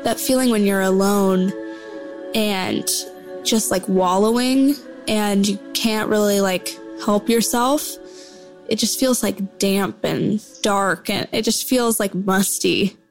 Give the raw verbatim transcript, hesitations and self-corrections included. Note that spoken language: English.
that feeling when you're alone and just like wallowing and you can't really like help yourself. It just feels like damp and dark and it just feels like musty.